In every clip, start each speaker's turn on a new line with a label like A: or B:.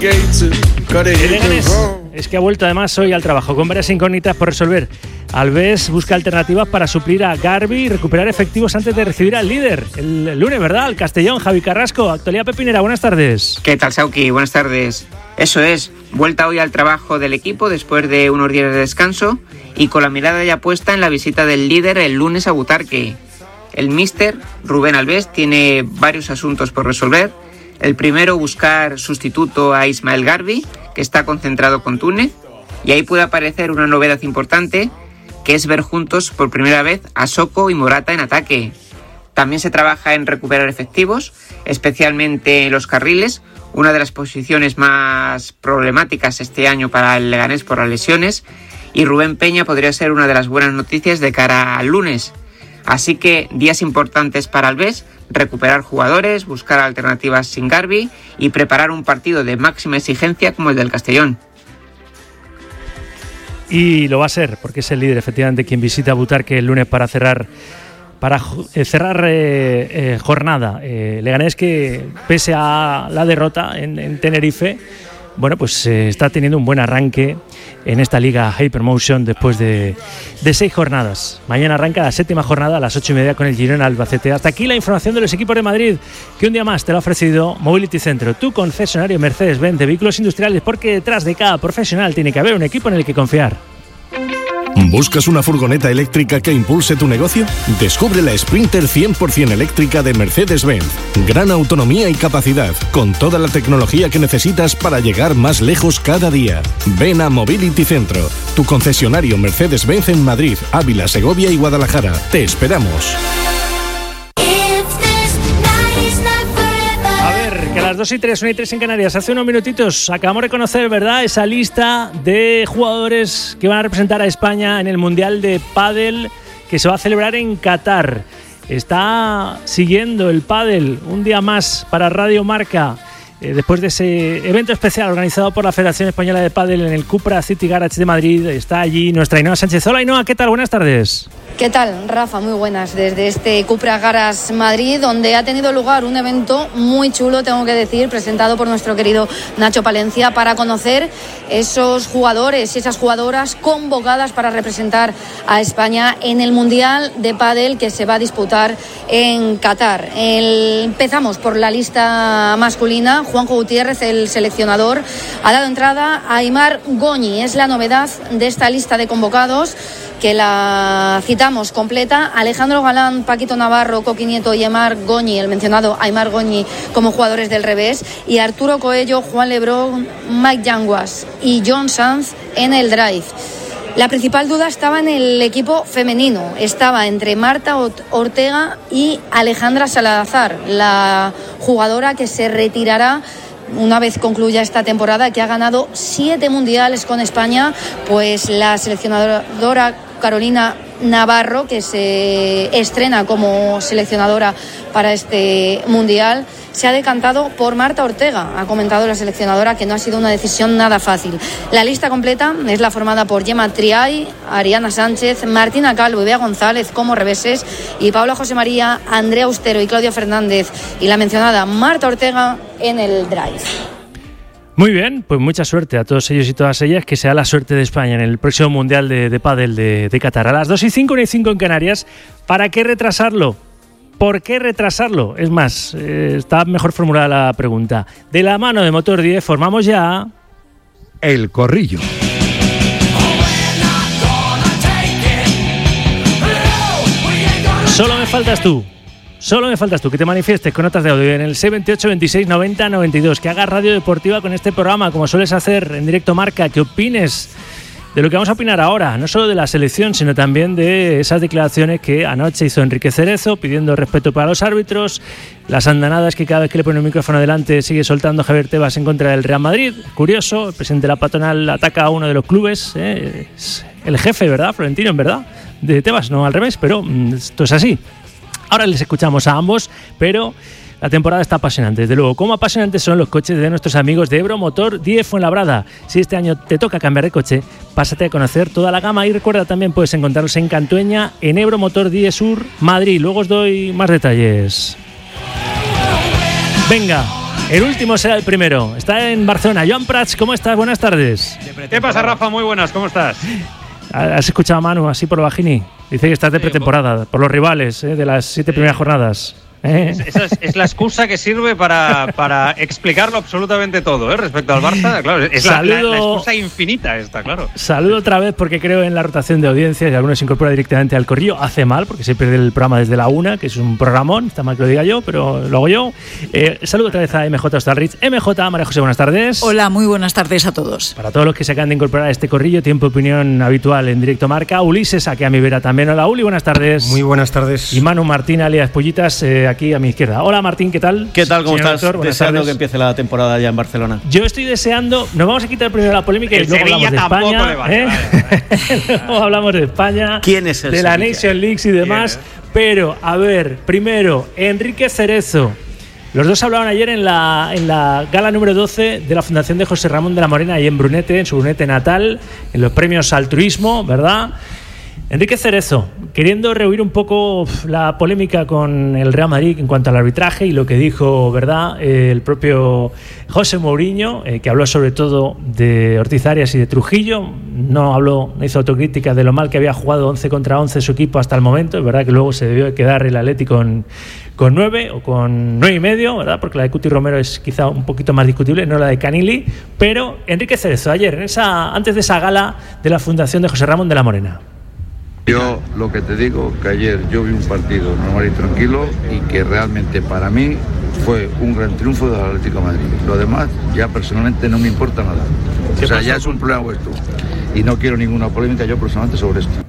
A: El Leganés es que ha vuelto además hoy al trabajo con varias incógnitas por resolver. Alves busca alternativas para suplir a Garbi y recuperar efectivos antes de recibir al líder el lunes, ¿verdad? El Castellón. Javi Carrasco, Actualidad Pepinera, buenas tardes.
B: ¿Qué tal, Sauki? Buenas tardes. Eso es, vuelta hoy al trabajo del equipo después de unos días de descanso y con la mirada ya puesta en la visita del líder el lunes a Butarque. El míster, Rubén Alves, tiene varios asuntos por resolver. El primero, buscar sustituto a Ismael Garbi, que está concentrado con Túnez, y ahí puede aparecer una novedad importante, que es ver juntos por primera vez a Soko y Morata en ataque. También se trabaja en recuperar efectivos, especialmente en los carriles, una de las posiciones más problemáticas este año para el Leganés por las lesiones, y Rubén Peña podría ser una de las buenas noticias de cara al lunes. Así que días importantes para Alves, recuperar jugadores, buscar alternativas sin Garbi y preparar un partido de máxima exigencia como el del Castellón.
A: Y lo va a ser, porque es el líder efectivamente quien visita Butarque el lunes para cerrar jornada. Leganés que pese a la derrota en Tenerife, bueno, pues está teniendo un buen arranque en esta Liga Hypermotion después de 6 jornadas. Mañana arranca la 7ª jornada a las 8:30 con el Girona Albacete. Hasta aquí la información de los equipos de Madrid, que un día más te lo ha ofrecido Mobility Centro, tu concesionario Mercedes-Benz de vehículos industriales, porque detrás de cada profesional tiene que haber un equipo en el que confiar.
C: ¿Buscas una furgoneta eléctrica que impulse tu negocio? Descubre la Sprinter 100% eléctrica de Mercedes-Benz. Gran autonomía y capacidad, con toda la tecnología que necesitas para llegar más lejos cada día. Ven a Mobility Centro, tu concesionario Mercedes-Benz en Madrid, Ávila, Segovia y Guadalajara. Te esperamos.
A: Que a las 2:03, 1:03 en Canarias. Hace unos minutitos acabamos de conocer, ¿verdad?, esa lista de jugadores que van a representar a España en el Mundial de Pádel que se va a celebrar en Qatar. Está siguiendo el pádel un día más para Radio Marca, después de ese evento especial organizado por la Federación Española de Pádel en el Cupra City Garage de Madrid. Está allí nuestra Ainhoa Sánchez. Hola, Ainhoa, ¿qué tal? Buenas tardes.
D: ¿Qué tal, Rafa? Muy buenas. Desde este Cupra Garage Madrid, donde ha tenido lugar un evento muy chulo, tengo que decir, presentado por nuestro querido Nacho Palencia, para conocer esos jugadores y esas jugadoras convocadas para representar a España en el Mundial de Pádel que se va a disputar en Qatar. Empezamos por la lista masculina. Juanjo Gutiérrez, el seleccionador, ha dado entrada a Aimar Goñi. Es la novedad de esta lista de convocados, que la citamos completa: Alejandro Galán, Paquito Navarro, Coqui Nieto y Aimar Goñi, el mencionado Aimar Goñi, como jugadores del revés, y Arturo Coello, Juan Lebrón, Mike Yanguas y John Sanz en el drive. La principal duda estaba en el equipo femenino, estaba entre Marta Ortega y Alejandra Salazar, la jugadora que se retirará una vez concluya esta temporada, que ha ganado 7 mundiales con España. Pues la seleccionadora Carolina Navarro, que se estrena como seleccionadora para este mundial, se ha decantado por Marta Ortega. Ha comentado la seleccionadora que no ha sido una decisión nada fácil. La lista completa es la formada por Gemma Triay, Ariana Sánchez, Martina Calvo y Bea González como reveses, y Paula José María, Andrea Austero y Claudia Fernández, y la mencionada Marta Ortega en el drive.
A: Muy bien, pues mucha suerte a todos ellos y todas ellas, que sea la suerte de España en el próximo Mundial de Pádel de Qatar. A las 2:05, 1:05 en Canarias. ¿Para qué retrasarlo? ¿Por qué retrasarlo? Es más, está mejor formulada la pregunta. De la mano de Motor 10 formamos ya
E: El Corrillo.
A: Solo me faltas tú. Solo me faltas tú, que te manifiestes con notas de audio en el 628 26 90 92, que hagas radio deportiva con este programa, como sueles hacer en directo Marca, que opines de lo que vamos a opinar ahora, no solo de la selección, sino también de esas declaraciones que anoche hizo Enrique Cerezo, pidiendo respeto para los árbitros, las andanadas que cada vez que le pone un micrófono delante sigue soltando Javier Tebas en contra del Real Madrid. Curioso, el presidente de la patronal ataca a uno de los clubes, es el jefe, ¿verdad? Florentino, en verdad, de Tebas, no al revés, pero esto es así. Ahora les escuchamos a ambos, pero la temporada está apasionante. Desde luego, ¿cómo apasionantes son los coches de nuestros amigos de Ebro Motor 10 Fuenlabrada? Si este año te toca cambiar de coche, pásate a conocer toda la gama y recuerda, también puedes encontrarlos en Cantueña, en Ebro Motor 10 Sur, Madrid. Luego os doy más detalles. Venga, El último será el primero. Está en Barcelona. Joan Prats, ¿cómo estás? Buenas tardes.
F: ¿Qué pasa, Rafa? Muy buenas, ¿cómo estás?
A: ¿Has escuchado a Manu así por lo bajini? Dice que estás de pretemporada, por los rivales de las 7 primeras jornadas.
F: Esa es la excusa que sirve para explicarlo absolutamente todo, respecto al Barça. Claro, es la excusa infinita esta, claro.
A: Saludo otra vez porque creo en la rotación de audiencias y algunos se incorpora directamente al Corrillo. Hace mal porque se pierde el programa desde la 1, que es un programón. Está mal que lo diga yo, pero lo hago yo. Saludo otra vez a MJ Hostalric. MJ, María José, buenas tardes.
G: Hola, muy buenas tardes a todos.
A: Para todos los que se acaban de incorporar a este Corrillo, tiempo de opinión habitual en Directo Marca. Ulises, aquí a mi vera también. Hola, Uli, buenas tardes.
H: Muy buenas tardes.
A: Y Manu Martín, alias Pollitas, aquí a mi izquierda. Hola Martín, ¿qué tal?
I: ¿Qué tal? ¿Cómo estás?
A: Deseando
I: que empiece la temporada ya en Barcelona.
A: Yo estoy deseando. Nos vamos a quitar primero la polémica y luego hablamos de España. Luego hablamos de España.
I: ¿Quién es el
A: de la Nation League y demás. Pero, a ver, primero, Enrique Cerezo. Los dos hablaban ayer en la gala número 12 de la Fundación de José Ramón de la Morena, ahí en Brunete, en su Brunete natal, en los premios Altruismo, ¿verdad? Enrique Cerezo, queriendo rehuir un poco la polémica con el Real Madrid en cuanto al arbitraje y lo que dijo, ¿verdad?, el propio José Mourinho, que habló sobre todo de Ortiz Arias y de Trujillo. No hizo autocrítica de lo mal que había jugado 11 contra 11 su equipo hasta el momento. Es verdad que luego se debió de quedar el Atleti con 9 o con 9,5, ¿verdad?, porque la de Cuti Romero es quizá un poquito más discutible, no la de Canili. Pero Enrique Cerezo, ayer, antes de esa gala de la Fundación de José Ramón de la Morena.
J: Yo lo que te digo, que ayer yo vi un partido normal y tranquilo y que realmente para mí fue un gran triunfo del Atlético de Madrid. Lo demás ya personalmente no me importa nada. O sea, ya es un problema vuestro y no quiero ninguna polémica yo personalmente sobre esto.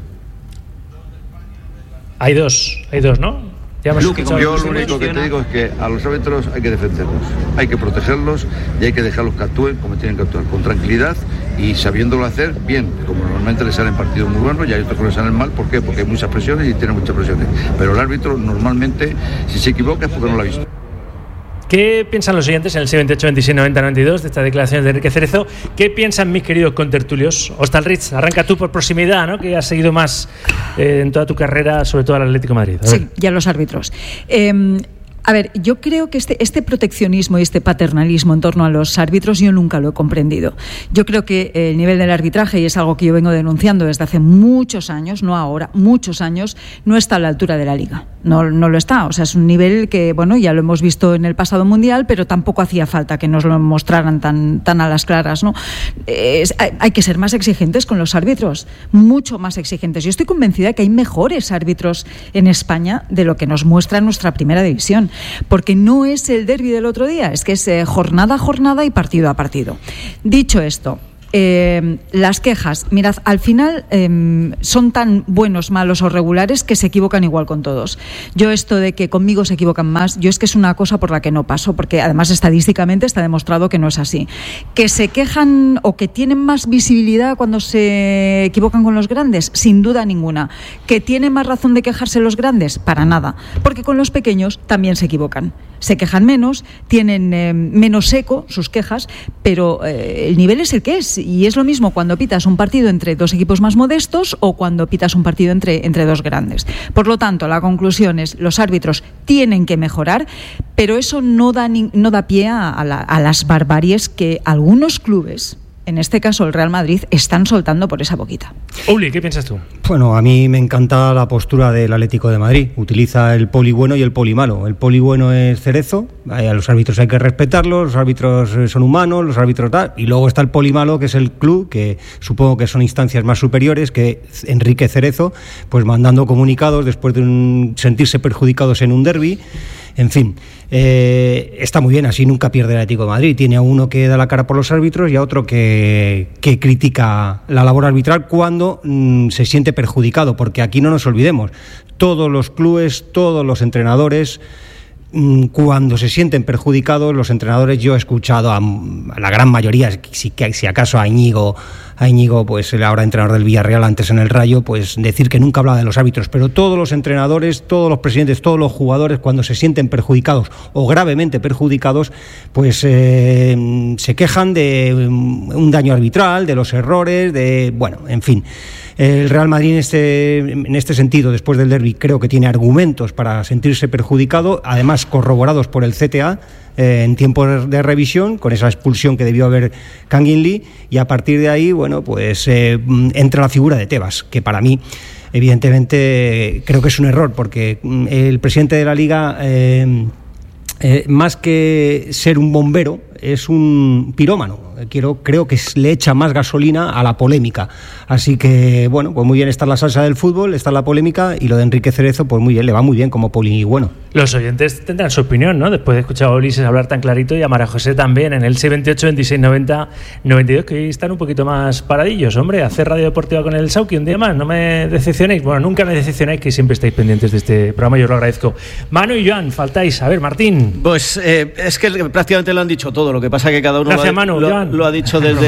A: Hay dos, ¿no?
J: Yo lo único que te digo es que a los árbitros hay que defenderlos, hay que protegerlos y hay que dejarlos que actúen como tienen que actuar, con tranquilidad y sabiéndolo hacer bien, como normalmente les salen partidos muy buenos y hay otros que les salen mal. ¿Por qué? Porque hay muchas presiones y tienen muchas presiones. Pero el árbitro normalmente, si se equivoca es porque no lo ha visto.
A: ¿Qué piensan los oyentes en el 78 26 90 92 de estas declaraciones de Enrique Cerezo? ¿Qué piensan mis queridos contertulios? Hostalric, arranca tú por proximidad, ¿no?, que has seguido más en toda tu carrera, sobre todo al Atlético de Madrid.
G: Sí, y a los árbitros. A ver, yo creo que este proteccionismo y este paternalismo en torno a los árbitros yo nunca lo he comprendido. Yo creo que el nivel del arbitraje, y es algo que yo vengo denunciando desde hace muchos años, no ahora, muchos años, no está a la altura de la Liga. No lo está. O sea, es un nivel que, bueno, ya lo hemos visto en el pasado Mundial, pero tampoco hacía falta que nos lo mostraran tan a las claras, ¿no? Hay que ser más exigentes con los árbitros, mucho más exigentes. Yo estoy convencida de que hay mejores árbitros en España de lo que nos muestra nuestra primera división. Porque no es el derbi del otro día, es que es jornada a jornada y partido a partido. Dicho esto, las quejas, mirad, al final son tan buenos, malos o regulares que se equivocan igual con todos. Yo esto de que conmigo se equivocan más, yo es que es una cosa por la que no paso, porque además estadísticamente está demostrado que no es así. Que se quejan o que tienen más visibilidad cuando se equivocan con los grandes, sin duda ninguna. Que tienen más razón de quejarse los grandes, para nada, porque con los pequeños también se equivocan. Se quejan menos, tienen menos eco sus quejas, pero el nivel es el que es. Y es lo mismo cuando pitas un partido entre dos equipos más modestos o cuando pitas un partido entre dos grandes. Por lo tanto, la conclusión es: los árbitros tienen que mejorar, pero eso no da pie a las barbaries que algunos clubes, en este caso el Real Madrid, están soltando por esa boquita.
A: Uli, ¿qué piensas tú?
H: Bueno, a mí me encanta la postura del Atlético de Madrid. Utiliza el poli bueno y el poli malo. El poli bueno es Cerezo, a los árbitros hay que respetarlos, los árbitros son humanos, los árbitros tal. Y luego está el poli malo, que es el club, que supongo que son instancias más superiores, que Enrique Cerezo, pues mandando comunicados después de sentirse perjudicados en un derbi. En fin, está muy bien, así nunca pierde el Atlético de Madrid. Tiene a uno que da la cara por los árbitros y a otro que critica la labor arbitral cuando se siente perjudicado, porque aquí no nos olvidemos, todos los clubes, todos los entrenadores, cuando se sienten perjudicados, los entrenadores, yo he escuchado a la gran mayoría, si acaso a Íñigo, pues el ahora entrenador del Villarreal, antes en el Rayo, pues decir que nunca hablaba de los árbitros, pero todos los entrenadores, todos los presidentes, todos los jugadores, cuando se sienten perjudicados o gravemente perjudicados, pues se quejan de un daño arbitral, de los errores, bueno, en fin. El Real Madrid en este sentido, después del derbi, creo que tiene argumentos para sentirse perjudicado, además corroborados por el CTA en tiempo de revisión, con esa expulsión que debió haber Kangin Lee, y a partir de ahí, bueno, pues entra la figura de Tebas, que para mí, evidentemente, creo que es un error, porque el presidente de la Liga, más que ser un bombero, es un pirómano. Creo que le echa más gasolina a la polémica. Así que, bueno, pues muy bien, está la salsa del fútbol, está la polémica, y lo de Enrique Cerezo, pues muy bien, le va muy bien como poli bueno.
A: Los oyentes tendrán su opinión, ¿no? Después de escuchar a Ulises hablar tan clarito, y a María José también, en el 628 26 90 92, que hoy están un poquito más paradillos, hombre. Hacer radio deportiva con el Sauki un día más, no me decepcionéis. Bueno, nunca me decepcionáis, que siempre estáis pendientes de este programa, yo os lo agradezco. Manu y Joan, faltáis. A ver, Martín.
I: Pues es que prácticamente lo han dicho todo, lo que pasa que cada uno lo ha dicho desde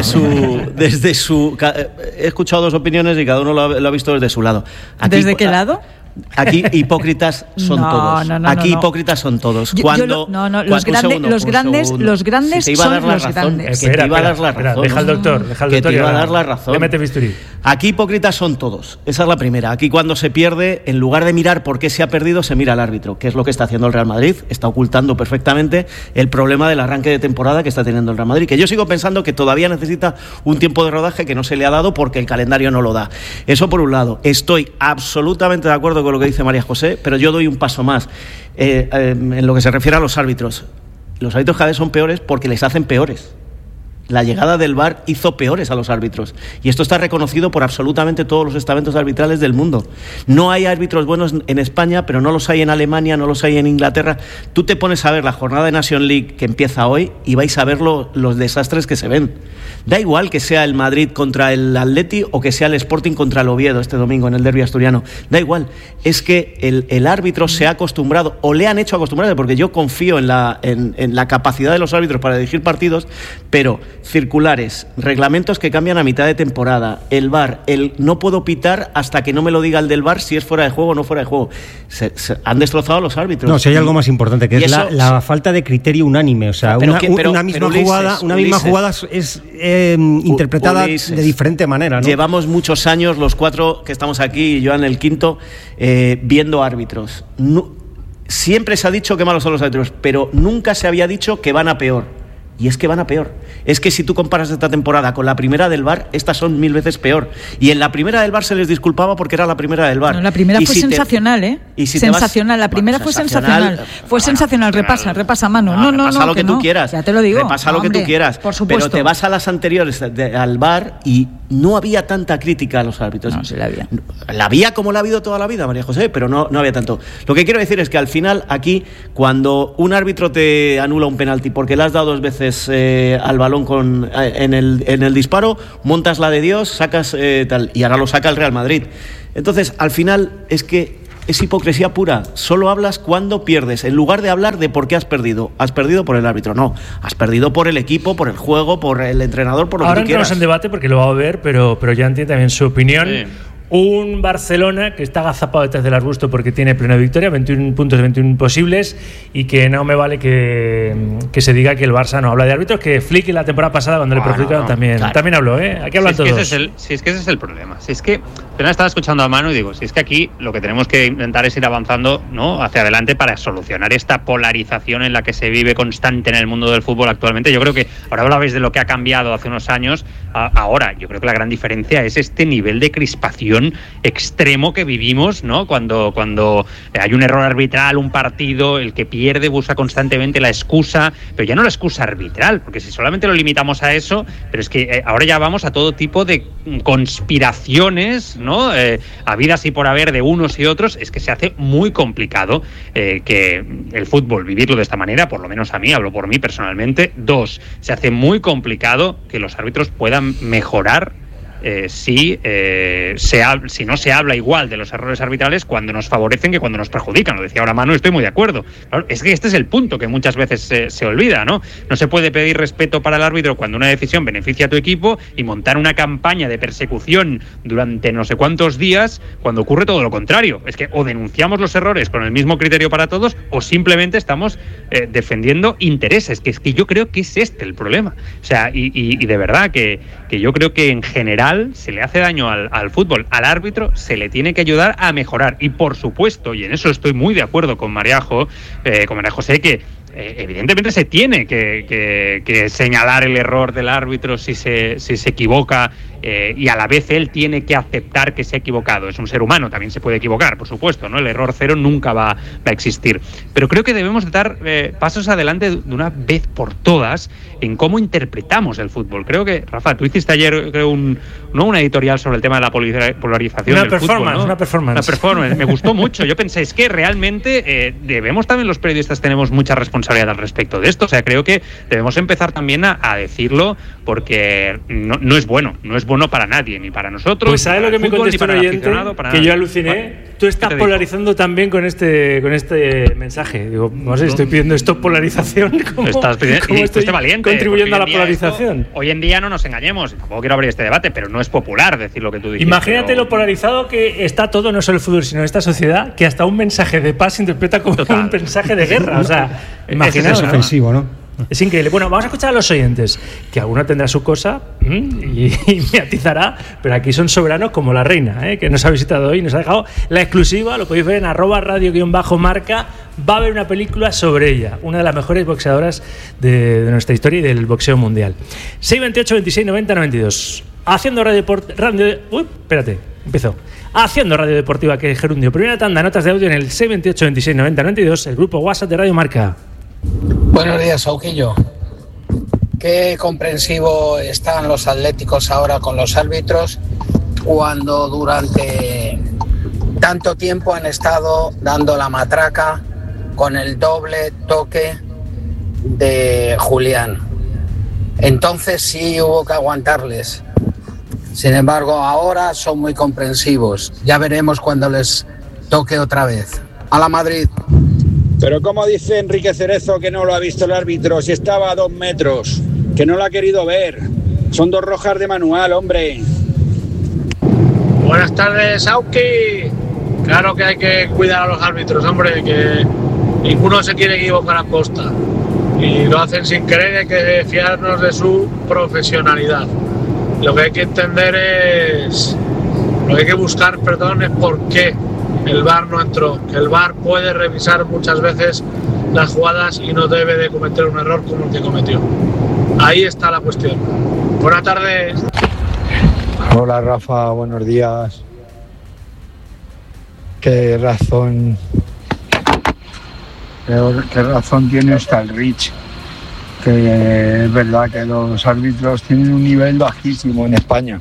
I: su... He escuchado dos opiniones y cada uno lo ha visto desde su lado.
G: ¿Desde qué lado?
I: Aquí hipócritas son todos. Aquí hipócritas son todos.
G: Los grandes son los grandes.
I: Que te iba a dar la razón.
A: Deja al doctor.
I: Que te iba a dar la razón.
A: Le mete bisturí.
I: Aquí hipócritas son todos. Esa es la primera. Aquí cuando se pierde, en lugar de mirar por qué se ha perdido, se mira al árbitro, que es lo que está haciendo el Real Madrid. Está ocultando perfectamente el problema del arranque de temporada que está teniendo el Real Madrid, que yo sigo pensando que todavía necesita un tiempo de rodaje que no se le ha dado porque el calendario no lo da. Eso por un lado. Estoy absolutamente de acuerdo con lo que dice María José, pero yo doy un paso más en lo que se refiere a los árbitros. Los árbitros cada vez son peores porque les hacen peores. La llegada del VAR hizo peores a los árbitros, y esto está reconocido por absolutamente todos los estamentos arbitrales del mundo. No hay árbitros buenos en España, pero no los hay en Alemania, no los hay en Inglaterra. Tú te pones a ver la jornada de Nation League que empieza hoy y vais a ver los desastres que se ven. Da igual que sea el Madrid contra el Atleti o que sea el Sporting contra el Oviedo este domingo en el derbi asturiano. Da igual, es que el árbitro se ha acostumbrado, o le han hecho acostumbrarse, porque yo confío en la capacidad de los árbitros para dirigir partidos, pero circulares, reglamentos que cambian a mitad de temporada, el VAR, no puedo pitar hasta que no me lo diga el del VAR si es fuera de juego o no fuera de juego. Se han destrozado a los árbitros.
H: No, si hay algo más importante, que es la falta de criterio unánime. O sea, una misma jugada es interpretada Ulises, de diferente manera, ¿no?
I: Llevamos muchos años, los cuatro que estamos aquí, y yo en el quinto, viendo árbitros. Siempre se ha dicho que malos son los árbitros, pero nunca se había dicho que van a peor. Y es que van a peor. Es que si tú comparas esta temporada con la primera del VAR, estas son 1000 veces peor. Y en la primera del VAR se les disculpaba porque era la primera del VAR.
G: No, la primera fue sensacional, ¿eh? Sensacional. La primera fue sensacional. Fue sensacional. Repasa, Manu.
I: Repasa lo que tú quieras.
G: Ya te lo digo.
I: Repasa lo que tú quieras.
G: Por supuesto.
I: Pero te vas a las anteriores al VAR y no había tanta crítica a los árbitros.
G: No, sí la había.
I: La había como la ha habido toda la vida, María José, pero no había tanto. Lo que quiero decir es que al final, aquí, cuando un árbitro te anula un penalti porque le has dado 2 veces al balón en el disparo, montas la de Dios, sacas tal, y ahora lo saca el Real Madrid. Entonces, al final, es que es hipocresía pura. Solo hablas cuando pierdes, en lugar de hablar de por qué has perdido. Has perdido por el árbitro, no. Has perdido por el equipo, por el juego, por el entrenador, por lo que tú quieras.
A: Ahora entramos en debate porque lo va a ver, pero ya entiende también su opinión. Sí. Un Barcelona que está agazapado detrás del arbusto porque tiene plena victoria, 21 puntos de 21 posibles, y que no me vale que se diga que el Barça no habla de árbitros, que Flick en la temporada pasada cuando le perjudicaron también habló, ¿eh? Aquí hablan todos.
F: Si es que ese es el problema. Si es que yo estaba escuchando a Manu y digo, si es que aquí lo que tenemos que intentar es ir avanzando, ¿no?, hacia adelante para solucionar esta polarización en la que se vive constante en el mundo del fútbol actualmente. Yo creo que ahora hablabais de lo que ha cambiado hace unos años. Ahora yo creo que la gran diferencia es este nivel de crispación extremo que vivimos, ¿no? Cuando hay un error arbitral, un partido, el que pierde busca constantemente la excusa, pero ya no la excusa arbitral, porque si solamente lo limitamos a eso, pero es que ahora ya vamos a todo tipo de conspiraciones, ¿no? Habidas y por haber de unos y otros. Es que se hace muy complicado que el fútbol, vivirlo de esta manera, por lo menos a mí, hablo por mí personalmente. 2, se hace muy complicado que los árbitros puedan mejorar si no se habla igual de los errores arbitrales cuando nos favorecen que cuando nos perjudican. Lo decía ahora Manu, estoy muy de acuerdo. Claro, es que este es el punto que muchas veces se olvida, ¿no? No se puede pedir respeto para el árbitro cuando una decisión beneficia a tu equipo y montar una campaña de persecución durante no sé cuántos días cuando ocurre todo lo contrario. Es que o denunciamos los errores con el mismo criterio para todos o simplemente estamos defendiendo intereses, que es que yo creo que es este el problema. O sea, y de verdad que yo creo que en general general se le hace daño al fútbol. Al árbitro se le tiene que ayudar a mejorar. Y por supuesto, y en eso estoy muy de acuerdo con María José, que evidentemente se tiene que señalar el error del árbitro si se equivoca, y a la vez él tiene que aceptar que se ha equivocado. Es un ser humano, también se puede equivocar, por supuesto, ¿no? El error cero nunca va a existir. Pero creo que debemos de dar pasos adelante de una vez por todas en cómo interpretamos el fútbol. Creo que, Rafa, tú hiciste ayer una editorial sobre el tema de la polarización del fútbol, ¿no? Una performance. Me gustó mucho. Yo pensé, es que realmente debemos también, los periodistas tenemos mucha responsabilidad al respecto de esto. O sea, creo que debemos empezar también a decirlo, porque no es bueno para nadie, ni para nosotros.
A: Pues ¿sabes lo que me contestó un oyente? Que yo aluciné. Tú estás polarizando también con este mensaje. Digo, no sé, estoy pidiendo esto polarización. ¿Cómo estoy
F: valiente,
A: contribuyendo a la polarización?
F: Hoy en día no nos engañemos. Tampoco quiero abrir este debate, pero no es popular decir lo que tú dijiste.
A: Imagínate lo polarizado que está todo, no solo el fútbol, sino esta sociedad, que hasta un mensaje de paz se interpreta como un mensaje de guerra. O sea, imaginaos,
H: es ofensivo, ¿no?
A: Es increíble. Bueno, vamos a escuchar a los oyentes, que alguno tendrá su cosa y me atizará, pero aquí son soberanos como la reina, que nos ha visitado hoy y nos ha dejado la exclusiva. Lo podéis ver en @radio_marca. Va a haber una película sobre ella, una de las mejores boxeadoras de nuestra historia y del boxeo mundial. 628 26 90 92. Haciendo Radio Deportiva, que es Gerundio. Primera tanda, notas de audio en el 628 26 90 92, el grupo WhatsApp de Radio Marca.
K: Buenos días, Sauquillo. Qué comprensivo están los atléticos ahora con los árbitros, cuando durante tanto tiempo han estado dando la matraca con el doble toque de Julián. Entonces sí hubo que aguantarles. Sin embargo, ahora son muy comprensivos. Ya veremos cuando les toque otra vez. ¡A la Madrid!
L: Pero como dice Enrique Cerezo que no lo ha visto el árbitro, si estaba a 2 metros, que no lo ha querido ver. Son 2 rojas de manual, hombre.
M: Buenas tardes, Auki. Claro que hay que cuidar a los árbitros, hombre, que ninguno se quiere equivocar a posta. Y lo hacen sin querer, hay que fiarnos de su profesionalidad. Lo que hay que entender lo que hay que buscar, es por qué el VAR no entró, que el VAR puede revisar muchas veces las jugadas y no debe de cometer un error como el que cometió. Ahí está la cuestión. Buenas tardes.
N: Hola Rafa, buenos días. ¿Qué razón tiene hasta el Rich? Que es verdad que los árbitros tienen un nivel bajísimo en España.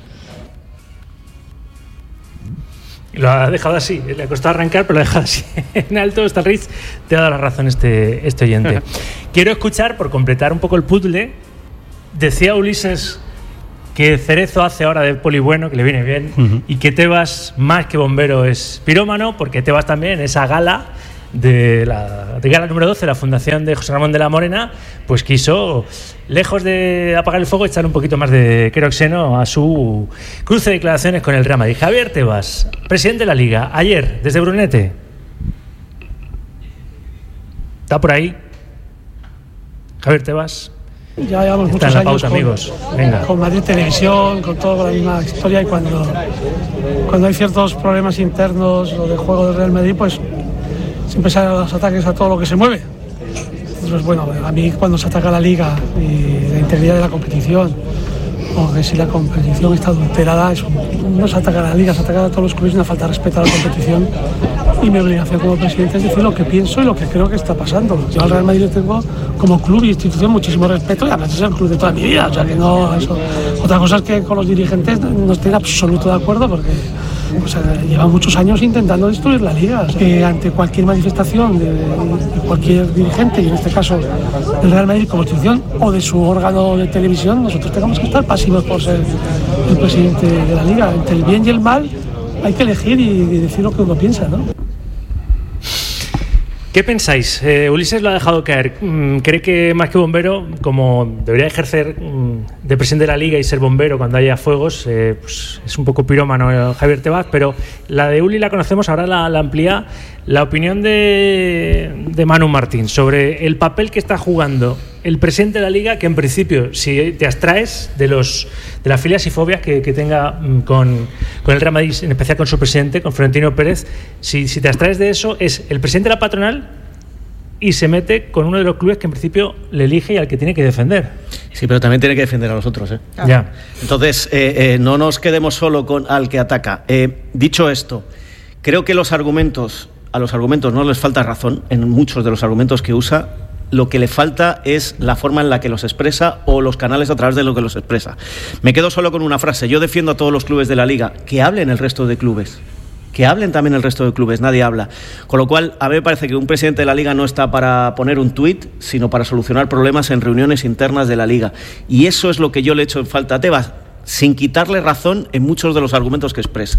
A: Lo ha dejado así, le ha costado arrancar, pero lo ha dejado así en alto. Está el Rich, te ha dado la razón este oyente. Quiero escuchar, por completar un poco el puzzle, decía Ulises que Cerezo hace ahora de poli bueno, que le viene bien, y que Tebas, más que bombero, es pirómano, porque Tebas también en esa gala de gala número 12, la fundación de José Ramón de la Morena, pues quiso, lejos de apagar el fuego, echar un poquito más de queroxeno a su cruce de declaraciones con el Real Madrid. Javier Tebas, presidente de la Liga, ayer desde Brunete. ¿Está por ahí? Javier Tebas.
O: Ya llevamos
A: muchos años pauta, amigos. Venga.
O: Con Madrid Televisión, con toda la misma historia, y cuando hay ciertos problemas internos o de juego del Real Madrid, pues siempre salen los ataques a todo lo que se mueve. Entonces, bueno, a mí cuando se ataca la Liga y la integridad de la competición, o que si la competición está adulterada, no se ataca a la Liga, se ataca a todos los clubes, una falta de respeto a la competición, y mi obligación como presidente es decir lo que pienso y lo que creo que está pasando. Yo al Real Madrid tengo como club y institución muchísimo respeto, y además es el club de toda mi vida, o sea que no eso. Otra cosa es que con los dirigentes no estoy en absoluto de acuerdo, porque pues, llevan muchos años intentando destruir la Liga. Ante cualquier manifestación de cualquier dirigente, y en este caso del Real Madrid como institución o de su órgano de televisión, nosotros tenemos que estar pasivos por ser el presidente de la Liga. Entre el bien y el mal hay que elegir y decir lo que uno piensa, ¿no?
A: ¿Qué pensáis? Ulises lo ha dejado caer. ¿Cree que más que bombero, como debería ejercer de presidente de la Liga y ser bombero cuando haya fuegos, pues es un poco pirómano Javier Tebas? Pero la de Uli la conocemos, ahora la amplía la opinión de Manu Martín sobre el papel que está jugando el presidente de la Liga, que en principio, si te abstraes de las filias y fobias que tenga con el Real Madrid, en especial con su presidente, con Florentino Pérez, si te abstraes de eso, es el presidente de la patronal y se mete con uno de los clubes que en principio le elige y al que tiene que defender.
I: Sí, pero también tiene que defender a los otros, ¿eh?
A: Ya.
I: Entonces, no nos quedemos solo con al que ataca. Dicho esto, creo que a los argumentos no les falta razón en muchos de los argumentos que usa. Lo que le falta es la forma en la que los expresa o los canales a través de lo que los expresa. Me quedo solo con una frase. Yo defiendo a todos los clubes de la Liga. Que hablen el resto de clubes. Que hablen también el resto de clubes. Nadie habla. Con lo cual, a mí me parece que un presidente de la Liga no está para poner un tuit, sino para solucionar problemas en reuniones internas de la Liga. Y eso es lo que yo le echo en falta a Tebas, sin quitarle razón en muchos de los argumentos que expresa.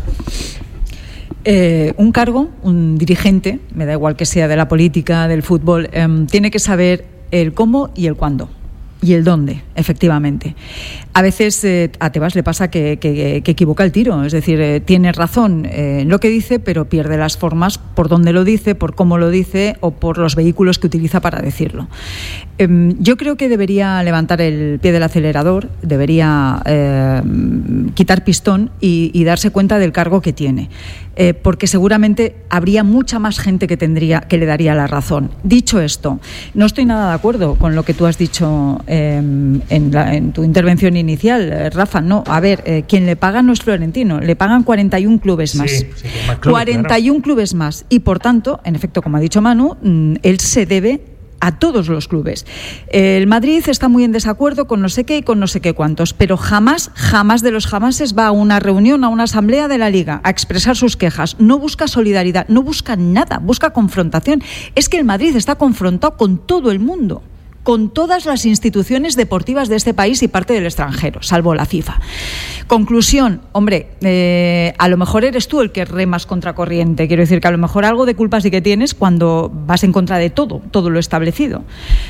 G: Un cargo, un dirigente, me da igual que sea de la política, del fútbol, tiene que saber el cómo y el cuándo y el dónde, efectivamente. A veces a Tebas le pasa que equivoca el tiro, es decir, tiene razón en lo que dice, pero pierde las formas por dónde lo dice, por cómo lo dice o por los vehículos que utiliza para decirlo. Yo creo que debería levantar el pie del acelerador, debería quitar pistón y darse cuenta del cargo que tiene, porque seguramente habría mucha más gente que le daría la razón. Dicho esto, no estoy nada de acuerdo con lo que tú has dicho en tu intervención inicial, Rafa. No, a ver, quien le paga no es Florentino, le pagan 41 clubes más.
A: Sí, más clubes,
G: 41 claro. Clubes más. Y por tanto, en efecto, como ha dicho Manu, él se debe a todos los clubes. El Madrid está muy en desacuerdo con no sé qué y con no sé qué cuántos, pero jamás de los jamases va a una reunión, a una asamblea de la Liga a expresar sus quejas. No busca solidaridad, no busca nada, busca confrontación. Es que el Madrid está confrontado con todo el mundo, con todas las instituciones deportivas de este país y parte del extranjero, salvo la FIFA. Conclusión, hombre, a lo mejor eres tú el que remas contracorriente. Quiero decir que a lo mejor algo de culpa sí que tienes cuando vas en contra de todo lo establecido.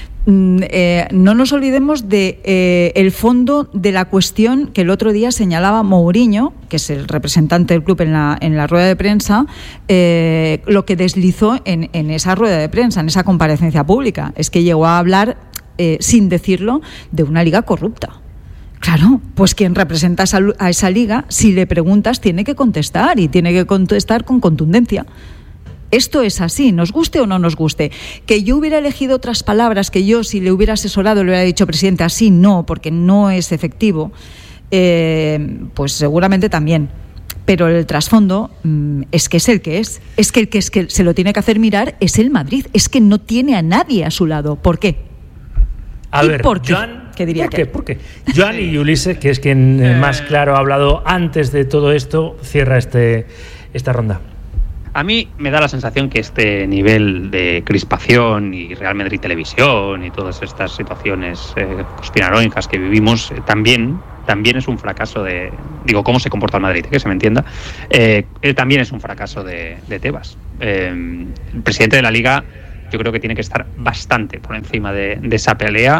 G: No nos olvidemos de el fondo de la cuestión que el otro día señalaba Mourinho, que es el representante del club en la rueda de prensa, lo que deslizó en esa rueda de prensa, en esa comparecencia pública. Es que llegó a hablar, sin decirlo, de una liga corrupta. Claro, pues quien representa a esa liga, si le preguntas, tiene que contestar, y tiene que contestar con contundencia. Esto es así, nos guste o no nos guste. Que yo hubiera elegido otras palabras, que yo, si le hubiera asesorado, le hubiera dicho, presidente, así no, porque no es efectivo, pues seguramente también. Pero el trasfondo es que es el que es. Es que el que se lo tiene que hacer mirar es el Madrid. Es que no tiene a nadie a su lado. ¿Por qué?
A: A ver,
G: ¿por qué?
A: Joan,
G: ¿Qué diría que?
A: ¿Por qué? Joan y Ulises, que es quien más claro ha hablado antes de todo esto, cierra esta ronda.
F: A mí me da la sensación que este nivel de crispación y Real Madrid Televisión y todas estas situaciones conspiranoicas que vivimos también es un fracaso de... Digo, ¿cómo se comporta el Madrid? Que se me entienda. También es un fracaso de Tebas. El presidente de la Liga yo creo que tiene que estar bastante por encima de esa pelea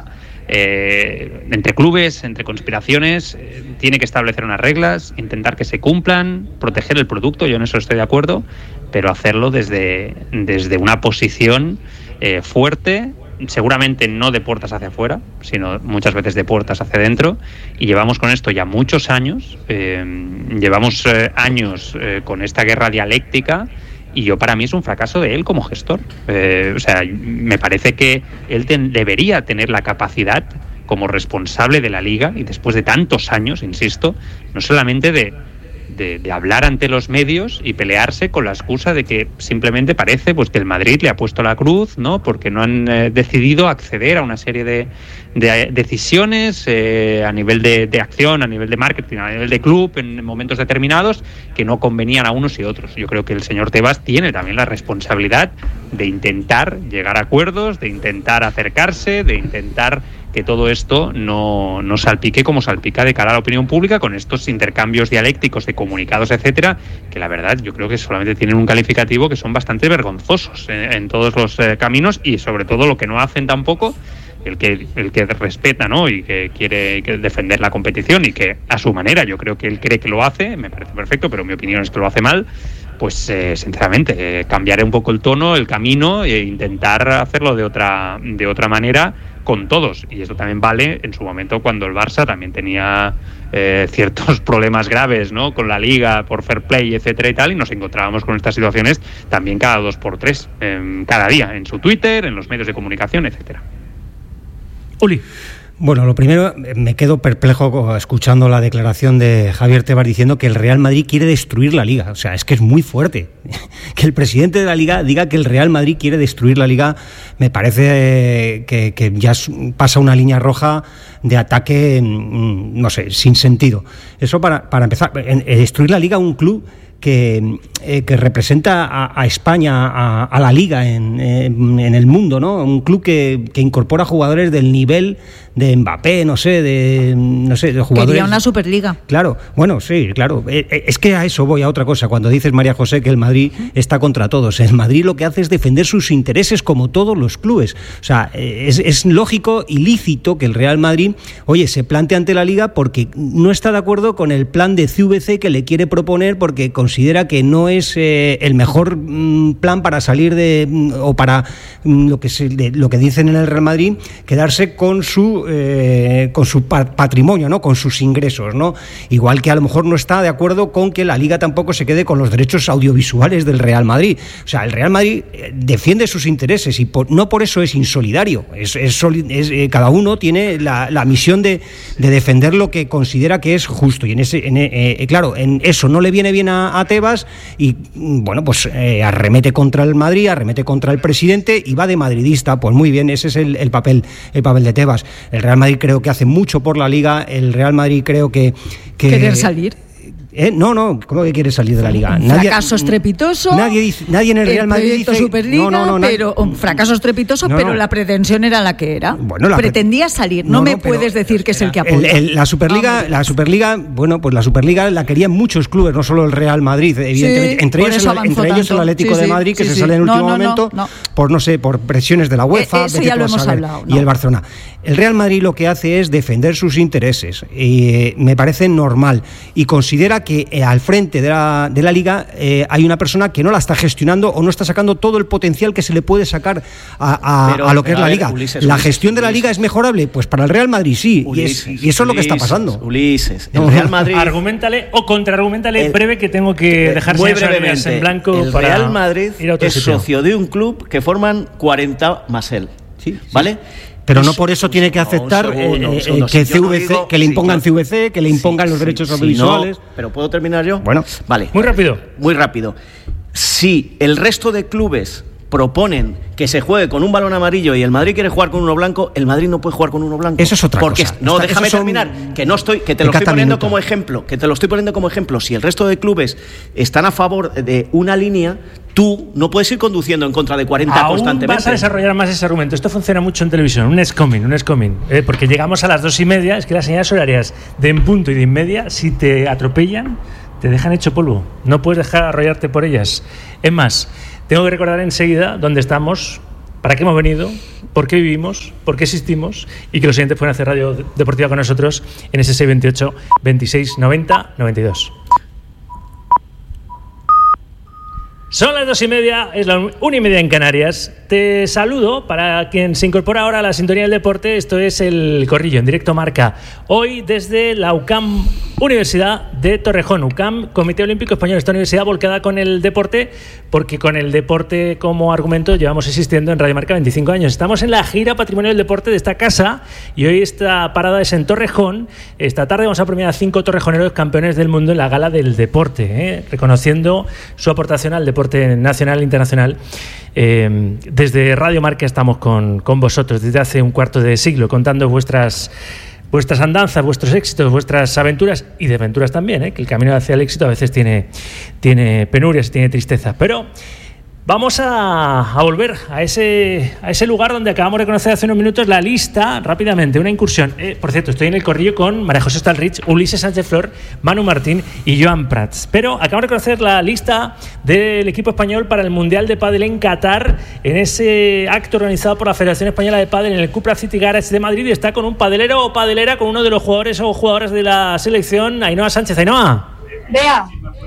F: entre clubes, entre conspiraciones. Tiene que establecer unas reglas, intentar que se cumplan, proteger el producto, yo en eso estoy de acuerdo, pero hacerlo desde una posición fuerte, seguramente no de puertas hacia afuera, sino muchas veces de puertas hacia adentro, y llevamos con esto ya muchos años, llevamos años con esta guerra dialéctica, y para mí es un fracaso de él como gestor. O sea, me parece que él debería tener la capacidad como responsable de la Liga, y después de tantos años, insisto, no solamente de hablar ante los medios y pelearse con la excusa de que simplemente parece pues que el Madrid le ha puesto la cruz, ¿no? Porque no han decidido acceder a una serie de decisiones a nivel de acción, a nivel de marketing, a nivel de club, en momentos determinados que no convenían a unos y otros. Yo creo que el señor Tebas tiene también la responsabilidad de intentar llegar a acuerdos, de intentar acercarse, de intentar que todo esto no salpique como salpica de cara a la opinión pública, con estos intercambios dialécticos de comunicados, etcétera, que la verdad yo creo que solamente tienen un calificativo que son bastante vergonzosos en todos los caminos, y sobre todo lo que no hacen tampoco el que respeta, ¿no? Y que quiere defender la competición, y que a su manera yo creo que él cree que lo hace, me parece perfecto, pero mi opinión es que lo hace mal. pues sinceramente cambiar un poco el tono, el camino e intentar hacerlo de otra manera con todos. Y esto también vale en su momento cuando el Barça también tenía ciertos problemas graves, ¿no?, con la Liga por fair play, etcétera y tal, y nos encontrábamos con estas situaciones también cada 2x3, cada día, en su Twitter, en los medios de comunicación, etcétera.
A: Uli.
H: Bueno, lo primero, me quedo perplejo escuchando la declaración de Javier Tebas diciendo que el Real Madrid quiere destruir la Liga. O sea, es que es muy fuerte. Que el presidente de la Liga diga que el Real Madrid quiere destruir la Liga, me parece que ya pasa una línea roja de ataque, no sé, sin sentido. Eso para empezar. Destruir la Liga, un club que representa a España, a la Liga en el mundo, ¿no? Un club que incorpora jugadores del nivel de Mbappé, de jugadores.
G: Quería una Superliga.
H: Claro, bueno, sí, claro. Es que a eso voy, a otra cosa. Cuando dices, María José, que el Madrid está contra todos, el Madrid lo que hace es defender sus intereses como todos los clubes. O sea, es lógico y lícito que el Real Madrid, se plante ante la Liga porque no está de acuerdo con el plan de CVC que le quiere proponer, porque considera que no es el mejor plan para salir o para lo que dicen en el Real Madrid, quedarse con su patrimonio, ¿no?, con sus ingresos, ¿no? Igual que a lo mejor no está de acuerdo con que la Liga tampoco se quede con los derechos audiovisuales del Real Madrid. O sea, el Real Madrid defiende sus intereses y no por eso es insolidario. Cada uno tiene la misión de defender lo que considera que es justo, y claro, en eso no le viene bien a Tebas, y bueno, pues arremete contra el Madrid, arremete contra el presidente y va de madridista. Pues muy bien, ese es el papel de Tebas. El Real Madrid creo que hace mucho por la Liga. El Real Madrid creo que
G: ¿Querer salir?
H: No, ¿cómo que quiere salir de la Liga?
G: Un fracaso estrepitoso.
H: Nadie en el Real Madrid dice
G: Superliga, pero un fracaso estrepitoso, pero la pretensión era la que era. Bueno, pretendía salir. No me puedes decir que es el que apoya.
H: La Superliga, bueno, pues la Superliga la querían muchos clubes, no solo el Real Madrid, evidentemente.
G: Sí,
H: entre ellos el Atlético de Madrid, que se sale en el último momento, por presiones de la UEFA,
G: eso ya lo hemos hablado,
H: y el Barcelona. El Real Madrid lo que hace es defender sus intereses, y me parece normal, y considera que al frente de la Liga hay una persona que no la está gestionando o no está sacando todo el potencial que se le puede sacar a lo que es la Liga. ¿La gestión de la Liga es mejorable? Pues para el Real Madrid sí, y eso es lo que está pasando.
I: El Real Madrid...
A: Argumentale o contraargumentale breve, que tengo que dejar muy brevemente en blanco.
I: El Real Madrid es socio de un club que forman 40 más él, ¿vale?
H: Pero no por eso tiene que aceptar que le impongan CVC, que le impongan los derechos audiovisuales.
I: Pero ¿puedo terminar yo?
H: Bueno,
I: vale.
A: Muy rápido.
I: Si el resto de clubes proponen que se juegue con un balón amarillo y el Madrid quiere jugar con uno blanco, el Madrid no puede jugar con uno blanco.
H: Eso es otra cosa.
I: No, déjame terminar, que te lo estoy poniendo como ejemplo. Si el resto de clubes están a favor de una línea, tú no puedes ir conduciendo en contra de 40 constantemente.
A: Vas a desarrollar más ese argumento. Esto funciona mucho en televisión. Un es coming. Porque llegamos a las 2:30. Es que las señales horarias de en punto y de en media, si te atropellan, te dejan hecho polvo. No puedes dejar arrollarte por ellas. Es más, tengo que recordar enseguida dónde estamos, para qué hemos venido, por qué vivimos, por qué existimos, y que los siguientes pueden hacer radio deportiva con nosotros en ese 628 26 90 92. Son las 2:30, es la 1:30 en Canarias. Te saludo para quien se incorpora ahora a la sintonía del deporte. Esto es El Corrillo, en directo Marca. Hoy desde la UCAM Universidad de Torrejón. UCAM, Comité Olímpico Español. Esta universidad volcada con el deporte, porque con el deporte como argumento llevamos existiendo en Radio Marca 25 años. Estamos en la gira Patrimonio del Deporte de esta casa y hoy esta parada es en Torrejón. Esta tarde vamos a premiar a 5 torrejoneros campeones del mundo en la Gala del Deporte, reconociendo su aportación al deporte nacional e internacional. Desde Radio Marca estamos con vosotros desde hace un cuarto de siglo, contando vuestras andanzas, vuestros éxitos, vuestras aventuras y desventuras también, que el camino hacia el éxito a veces tiene penurias, tiene tristeza. Pero vamos a volver a ese lugar donde acabamos de conocer hace unos minutos la lista, rápidamente, una incursión. Por cierto, estoy en el Corrillo con María José Stalrich, Ulises Sánchez Flor, Manu Martín y Joan Prats. Pero acabamos de conocer la lista del equipo español para el Mundial de Pádel en Qatar, en ese acto organizado por la Federación Española de Pádel en el Cupra City Garage de Madrid, y está con un padelero o padelera, con uno de los jugadores o jugadoras de la selección, Ainhoa Sánchez. Ainhoa.
P: Vea,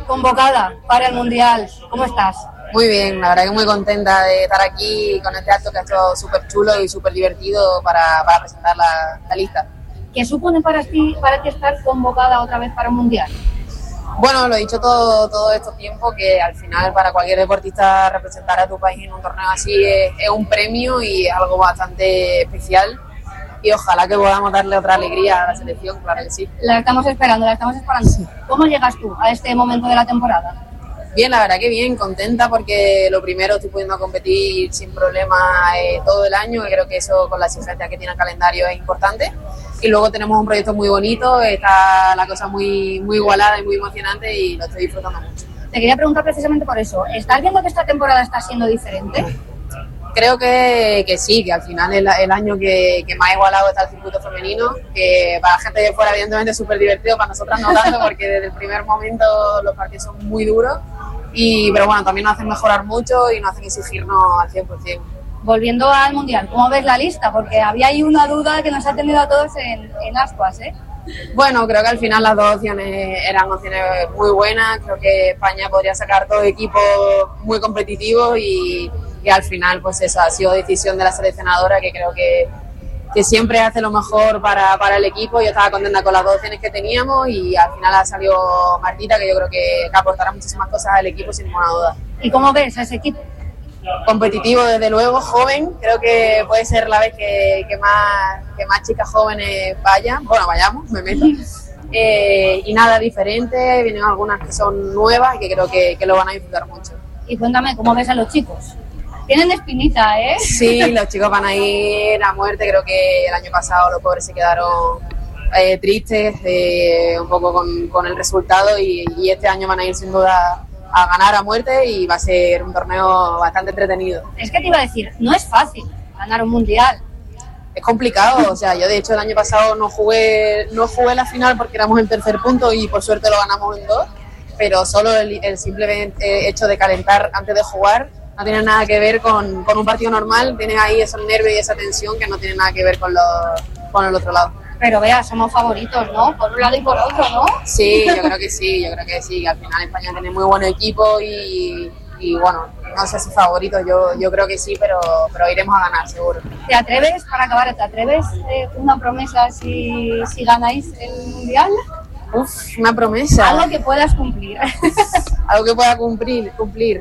D: convocada para el Mundial. ¿Cómo estás?
P: Muy bien, la verdad que muy contenta de estar aquí con este acto que ha sido súper chulo y súper divertido para presentar la lista.
D: ¿Qué supone para ti estar convocada otra vez para el Mundial?
P: Bueno, lo he dicho todo este tiempo, que al final para cualquier deportista representar a tu país en un torneo así es un premio y es algo bastante especial. Y ojalá que podamos darle otra alegría a la selección, claro que sí.
D: La estamos esperando. Sí. ¿Cómo llegas tú a este momento de la temporada?
P: Bien, la verdad que bien, contenta porque lo primero estoy pudiendo competir sin problema todo el año, y creo que eso con la exigencia que tiene el calendario es importante. Y luego tenemos un proyecto muy bonito, está la cosa muy igualada y muy emocionante y lo estoy disfrutando mucho.
D: Te quería preguntar precisamente por eso, ¿estás viendo que esta temporada está siendo diferente?
P: Creo que sí, que al final es el año que más igualado está el circuito femenino, que para la gente de fuera evidentemente es súper divertido, para nosotras no tanto, porque desde el primer momento los partidos son muy duros, pero bueno, también nos hacen mejorar mucho y nos hacen exigirnos al 100%.
D: Volviendo al Mundial, ¿cómo ves la lista? Porque había ahí una duda que nos ha tenido a todos en ascuas, ¿eh?
P: Bueno, creo que al final las dos opciones eran opciones muy buenas. Creo que España podría sacar dos equipos muy competitivos y al final pues eso ha sido decisión de la seleccionadora, que creo que siempre hace lo mejor para el equipo. Yo estaba contenta con las dos opciones que teníamos y al final ha salido Martita, que yo creo que aportará muchísimas cosas al equipo sin ninguna duda.
D: ¿Y cómo ves a ese equipo?
P: Competitivo, desde luego, joven. Creo que puede ser la vez que más chicas jóvenes vayamos, me meto. Y nada, diferente, vienen algunas que son nuevas y que creo que lo van a disfrutar mucho.
D: Y cuéntame, ¿cómo ves a los chicos? Tienen espinita, ¿eh?
P: Sí, los chicos van a ir a muerte. Creo que el año pasado los pobres se quedaron tristes un poco con el resultado y este año van a ir sin duda a ganar a muerte y va a ser un torneo bastante entretenido.
D: Es que te iba a decir, no es fácil ganar un mundial.
P: Es complicado, o sea, yo de hecho el año pasado no jugué la final porque éramos en tercer punto y por suerte lo ganamos en 2, pero solo el simple hecho de calentar antes de jugar no tiene nada que ver con un partido normal. Tienes ahí esos nervios y esa tensión que no tiene nada que ver con el otro lado.
D: Pero vea, somos favoritos, ¿no? Por un lado y por otro, ¿no?
P: Sí, yo creo que sí, que al final España tiene muy buen equipo y bueno, no sé si favoritos, yo creo que sí, pero iremos a ganar, seguro.
D: ¿Te atreves, para acabar, una promesa si ganáis el Mundial?
P: Uf, una promesa.
D: Algo que puedas cumplir.
P: Algo que pueda cumplir.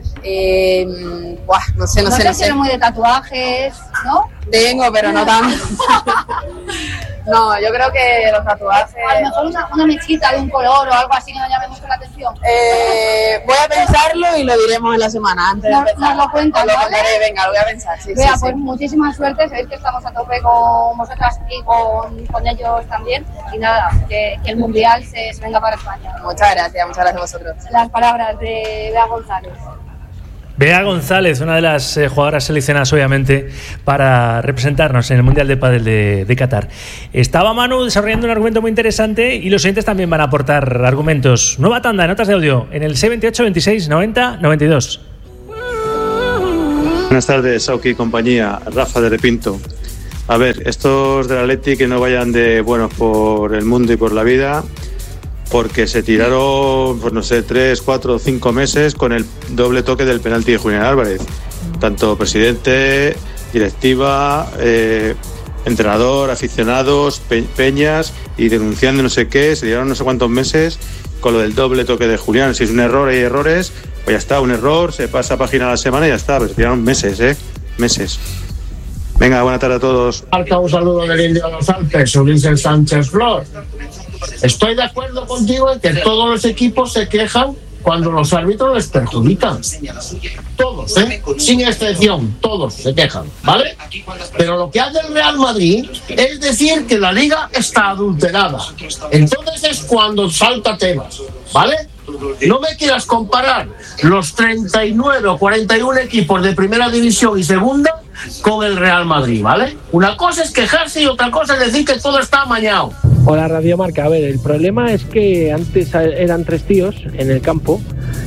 P: No sé.
D: No sé si eres muy de tatuajes, ¿no?
P: Tengo, pero no tanto. No, yo creo que los tatuajes...
D: A lo mejor una mechita de un color o algo así que nos llame mucho la atención.
P: Voy a pensarlo y lo diremos en la semana antes de empezar.
D: Nos lo cuentas,
P: ¿vale?
D: Venga,
P: lo voy a pensar. Sí,
D: Vea,
P: sí,
D: pues muchísima suerte. Sabéis que estamos a tope con vosotras y con ellos también. Y nada, que el Mundial se venga para España.
P: Muchas gracias a vosotros.
D: Las palabras de Bea González.
A: Bea González, una de las jugadoras seleccionadas obviamente para representarnos en el Mundial de Pádel de Qatar. Estaba Manu desarrollando un argumento muy interesante y los oyentes también van a aportar argumentos. Nueva tanda de notas de audio en el 628 26 90 92.
Q: Buenas tardes, Sauki y compañía. Rafa de Repinto. A ver, estos del Atleti que no vayan de buenos por el mundo y por la vida, porque se tiraron, pues no sé, 3, 4, 5 meses con el doble toque del penalti de Julián Álvarez. Tanto presidente, directiva, entrenador, aficionados, peñas, y denunciando no sé qué, se tiraron no sé cuántos meses con lo del doble toque de Julián. Si es un error, hay errores, pues ya está, un error, se pasa página a la semana y ya está, pero se tiraron meses, meses. Venga, buena tarde a todos.
R: Un saludo del Indio de los Alpes, Ulises Sánchez Flor. Estoy de acuerdo contigo en que todos los equipos se quejan cuando los árbitros les perjudican. Todos, sin excepción, todos se quejan, ¿vale? Pero lo que hace el Real Madrid es decir que la liga está adulterada. Entonces es cuando salta temas, ¿vale? No me quieras comparar los 39 o 41 equipos de primera división y segunda con el Real Madrid, ¿vale? Una cosa es quejarse y otra cosa es decir que todo está amañado.
S: Hola Radio Marca, a ver, el problema es que antes eran 3 tíos en el campo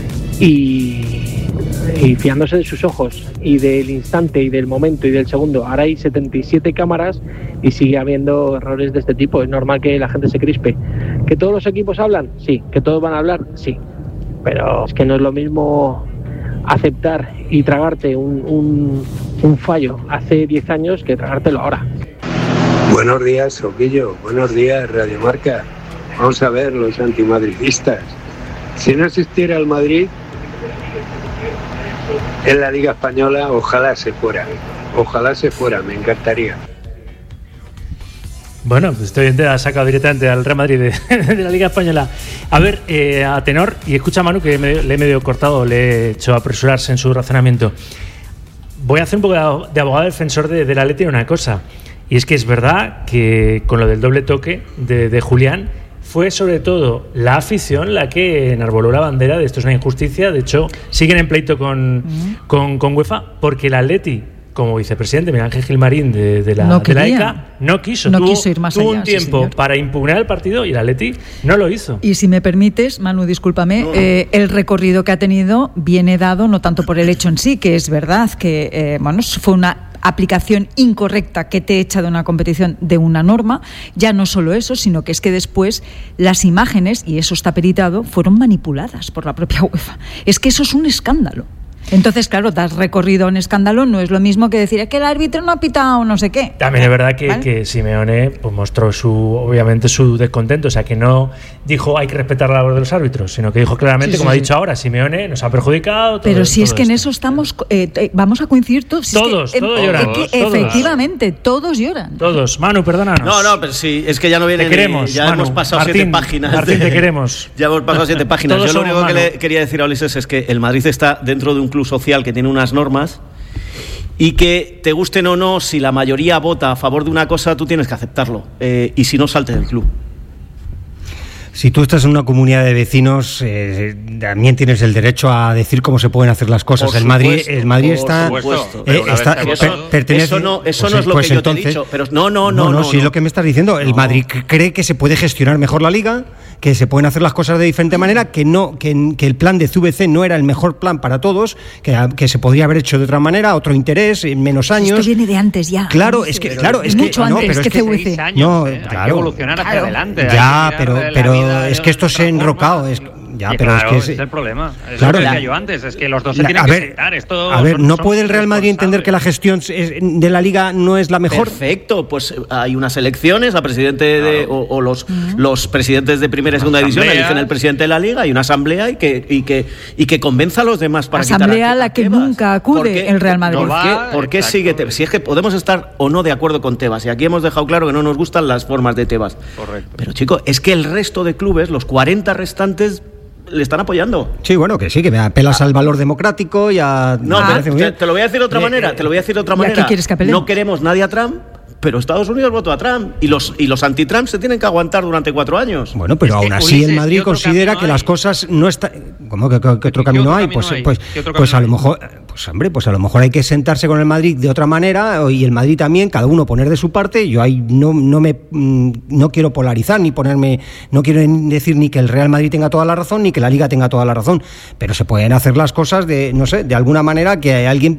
S: y fiándose de sus ojos y del instante y del momento y del segundo. Ahora hay 77 cámaras y sigue habiendo errores de este tipo. Es normal que la gente se crispe. ¿Que todos los equipos hablan? Sí. ¿Que todos van a hablar? Sí. pero es que no es lo mismo aceptar y tragarte un fallo hace 10 años que tragártelo ahora.
T: Buenos días, Soquillo. Buenos días, Radio Marca. Vamos a ver, los antimadridistas. Si no existiera el Madrid en la Liga Española, ojalá se fuera. Ojalá se fuera, me encantaría.
A: Bueno, pues este oyente ha sacado directamente al Real Madrid de la Liga Española. A ver, a tenor, y escucha a Manu, que le he medio cortado, le he hecho apresurarse en su razonamiento. Voy a hacer un poco de abogado defensor del Atleti en una cosa. Y es que es verdad que con lo del doble toque de Julián, fue sobre todo la afición la que enarboló la bandera de esto es una injusticia. De hecho, siguen en pleito con UEFA, porque el Atleti, como vicepresidente Miguel Ángel Gilmarín de la ECA, no quiso ir más allá, tuvo un tiempo para impugnar el partido y el Atleti no lo hizo.
G: Y si me permites, Manu, discúlpame, el recorrido que ha tenido viene dado no tanto por el hecho en sí, que es verdad que fue una aplicación incorrecta que te echa de una competición de una norma, ya no solo eso, sino que es que después las imágenes, y eso está peritado, fueron manipuladas por la propia UEFA. Es que eso es un escándalo. Entonces, claro, das recorrido a un escándalo, no es lo mismo que decir que el árbitro no ha pitado no sé qué.
A: También es verdad que Simeone pues mostró obviamente su descontento, o sea, que no dijo hay que respetar la labor de los árbitros, sino que dijo claramente, como ha dicho ahora, Simeone nos ha perjudicado.
G: Pero si es que en eso estamos, vamos a coincidir todos.
A: Todos lloran.
G: Efectivamente, todos lloran.
A: Todos. Manu, perdónanos.
I: No, pero sí, es que ya no viene.
A: Te queremos,
I: ya
A: Manu,
I: hemos pasado
A: Martín,
I: 7 páginas.
A: Martín, te queremos.
I: Ya hemos pasado 7 páginas.
A: Todos
I: yo lo único
A: Manu.
I: que le quería decir a Ulises es que el Madrid está dentro de un club social que tiene unas normas y que te gusten o no, si la mayoría vota a favor de una cosa, tú tienes que aceptarlo, y si no, salte del club.
H: Si tú estás en una comunidad de vecinos, también tienes el derecho a decir cómo se pueden hacer las cosas.
I: Por
H: el Madrid está pertenece.
I: Eso no es lo que yo te he dicho. Pero no.
H: Si es lo que me estás diciendo. El Madrid cree que se puede gestionar mejor la liga, que se pueden hacer las cosas de diferente manera, que el plan de CVC no era el mejor plan para todos, que se podría haber hecho de otra manera, otro interés, en menos años.
G: Esto viene de antes ya.
H: Claro, es que
G: mucho antes que CVC.
F: Años, hay que evolucionar hacia adelante.
H: Ya, pero es que esto se ha enrocado.
F: Pero es que es el problema. Es lo que decía yo antes, es que los dos se tienen que sentar.
H: ¿No puede el Real Madrid entender que la gestión de la Liga no es la mejor?
I: Perfecto, pues hay unas elecciones a presidente los presidentes de primera y segunda división eligen el presidente de la Liga, hay una asamblea y que convenza a los demás para quitar
G: asamblea a la que nunca acude el Real Madrid.
I: ¿Por qué sigue Tebas? Si es que podemos estar o no de acuerdo con Tebas, y aquí hemos dejado claro que no nos gustan las formas de Tebas.
F: Correcto.
I: Pero chico, es que el resto de clubes, los 40 restantes, le están apoyando.
H: Sí, bueno, que sí, que me apelas al valor democrático y a...
I: No, pero te lo voy a decir de otra manera.
G: ¿Qué quieres que apele?
I: No queremos nadie a Trump, pero Estados Unidos votó a Trump y los anti-Trump se tienen que aguantar durante 4 años.
H: Bueno, pero aún así Ulises, el Madrid considera que las cosas no están... ¿Cómo que otro camino hay? Pues a lo mejor... Pues a lo mejor hay que sentarse con el Madrid de otra manera, y el Madrid también, cada uno poner de su parte. Yo ahí no quiero polarizar, no quiero decir ni que el Real Madrid tenga toda la razón, ni que la Liga tenga toda la razón, pero se pueden hacer las cosas de alguna manera que alguien,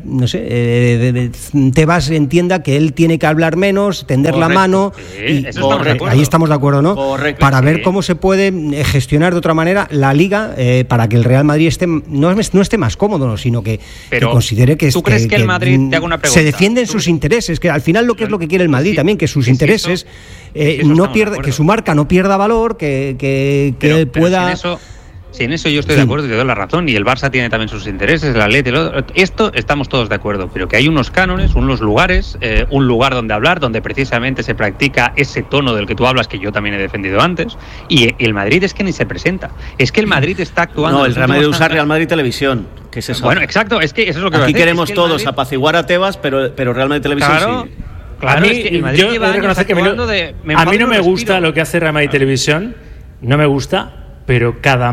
H: Tebas entienda que él tiene que hablar menos, tender la mano, y ahí estamos de acuerdo, ¿no?
I: Correcto,
H: para ver cómo se puede gestionar de otra manera la Liga, para que el Real Madrid no esté más cómodo, sino que considere que...
F: ¿Tú crees que el Madrid, te hago una pregunta,
H: se defienden sus intereses, que al final lo que es lo que quiere el Madrid también, que sus intereses no pierda, que su marca no pierda valor, que pueda...
F: Si en eso yo estoy de acuerdo y te doy la razón, y el Barça tiene también sus intereses, el Atleti, esto estamos todos de acuerdo, pero que hay unos cánones, unos lugares, un lugar donde hablar, donde precisamente se practica ese tono del que tú hablas, que yo también he defendido antes, y el Madrid es que ni se presenta, es que el Madrid está actuando...
I: No, el Real Madrid usa Real Madrid Televisión, que es eso.
F: Bueno, exacto, es que eso es lo que
I: aquí queremos es que todos Madrid... apaciguar a Tebas, pero Real Madrid Televisión sí.
A: Claro, a mí, es que el Madrid yo lleva reconocer que a mí no me gusta lo que hace Real Madrid Televisión, no me gusta, pero cada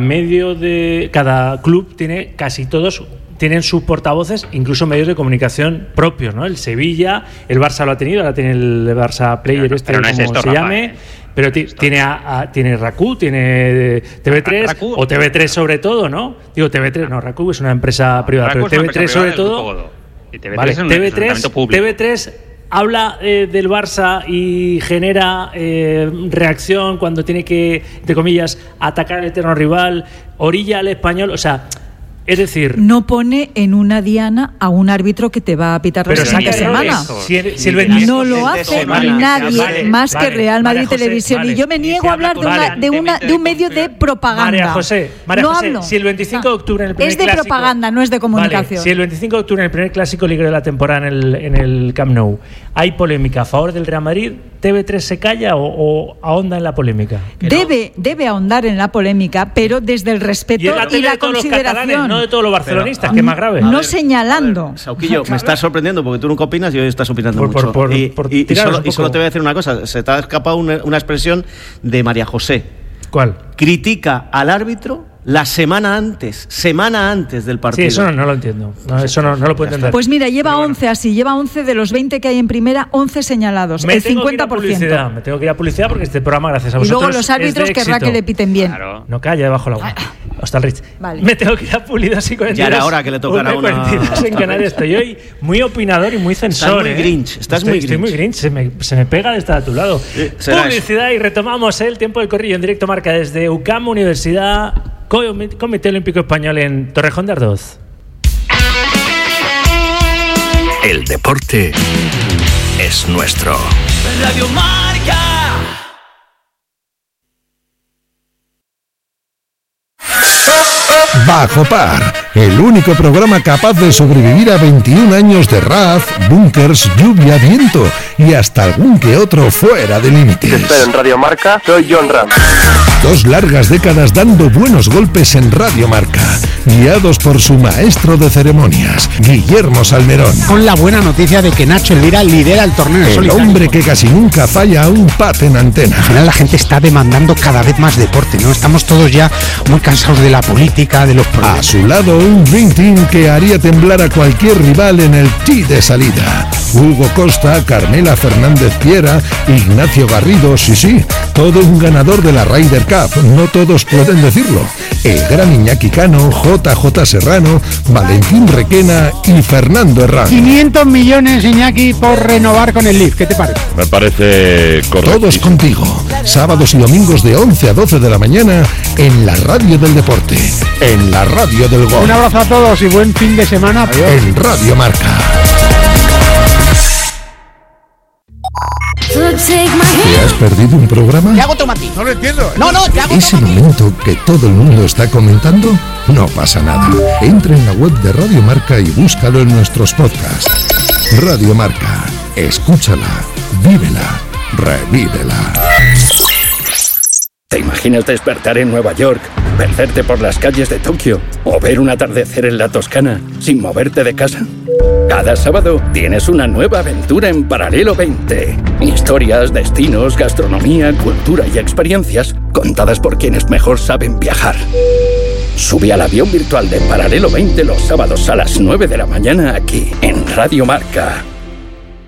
A: club tiene, casi todos tienen sus portavoces, incluso medios de comunicación propios, ¿no? El Sevilla, el Barça lo ha tenido, ahora tiene el Barça Player, pero no es esto, se llame, pero tiene RACU, tiene TV3 o TV3 sobre todo, ¿no? Digo TV3, no, RACU es una empresa privada, pero TV3 sobre todo.
F: Y TV3 vale, es un TV3
A: TV3 habla del Barça y genera reacción cuando tiene que, entre comillas, atacar al eterno rival, orilla al español, o sea, es decir...
G: No pone en una diana a un árbitro que te va a pitar la siguiente semana. No lo hace nadie más que Real Madrid Televisión. Y yo me niego a hablar de un medio de propaganda.
A: María José, si el 25 de octubre en el primer
G: clásico... Es de propaganda, no es de comunicación.
A: Vale, si el 25 de octubre en el primer clásico ligero de la temporada en el Camp Nou hay polémica a favor del Real Madrid, ¿TV3 se calla o ahonda en la polémica?
G: Debe ahondar en la polémica, pero desde el respeto y la consideración.
A: No de todos los barcelonistas, que es más grave.
G: No señalando.
I: Sauquillo, me estás sorprendiendo porque tú nunca opinas y hoy estás opinando mucho. Y solo te voy a decir una cosa, se te ha escapado una expresión de María José.
A: ¿Cuál?
I: Critica al árbitro la semana antes del partido.
A: Sí, eso no lo entiendo. Eso no lo puedo entender.
G: Pues mira, lleva 11 así, lleva 11 de los 20 que hay en primera, 11 señalados, el 50%.
A: Me tengo que ir a publicidad porque este programa, gracias a vosotros,
G: y luego los árbitros querrá que le piten bien.
A: Claro. No calla debajo la boca. Hasta el Rich.
G: Vale.
A: Me tengo que ir a publicidad así con
I: ya era hora que le tocara una
A: en Canarias. Estoy hoy muy opinador y muy censor.
I: Estás muy grinch.
A: Estoy muy grinch. Se me pega de estar a tu lado. Publicidad y retomamos el tiempo del corrillo en directo marca desde UCAM Universidad Comité Olímpico Español en Torrejón de Ardoz.
C: El deporte es nuestro.
U: Radio Marca.
E: Bajo Par, el único programa capaz de sobrevivir a 21 años de raz, búnkers, lluvia, viento y hasta algún que otro fuera de límites.
V: Te espero en Radio Marca, soy John Ram.
E: 2 largas décadas dando buenos golpes en Radio Marca, guiados por su maestro de ceremonias, Guillermo Salmerón.
W: Con la buena noticia de que Nacho Elvira lidera el torneo
E: El
W: solitario.
E: hombre que casi nunca falla a un pat en antena.
W: Al final la gente está demandando cada vez más deporte, ¿no? Estamos todos ya muy cansados de la política, de los problemas.
E: A su lado un Dream Team que haría temblar a cualquier rival en el tee de salida. Hugo Costa, Carmela Fernández Piera, Ignacio Garrido, sí, todo un ganador de la Ryder Cup, no todos pueden decirlo. El gran Iñaki Cano, JJ Serrano, Valentín Requena y Fernando Herrán.
W: 500 millones, Iñaki, por renovar con el Leaf, ¿qué te parece?
X: Me parece correcto.
E: Todos contigo, sábados y domingos de 11 a 12 de la mañana en la radio del deporte, en la radio del gol.
W: Un abrazo a todos y buen fin de semana.
E: Adiós. En Radio Marca. ¿Te has perdido un programa?
W: ¿Qué hago tomatín?
V: No lo entiendo.
W: No, ¿qué hago
E: ¿Ese momento que todo el mundo está comentando? No pasa nada. Entra en la web de Radio Marca y búscalo en nuestros podcasts. Radio Marca. Escúchala, vívela, revívela.
C: ¿Te imaginas despertar en Nueva York, perderte por las calles de Tokio o ver un atardecer en la Toscana sin moverte de casa? Cada sábado tienes una nueva aventura en Paralelo 20. Historias, destinos, gastronomía, cultura y experiencias contadas por quienes mejor saben viajar. Sube al avión virtual de Paralelo 20 los sábados a las 9 de la mañana aquí en Radio Marca.